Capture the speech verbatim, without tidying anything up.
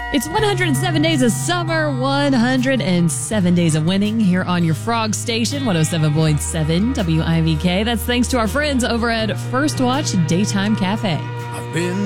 It's one hundred seven days of summer, one hundred seven days of winning here on your Frog Station, one oh seven point seven W I V K. That's thanks to our friends over at First Watch Daytime Cafe. I've been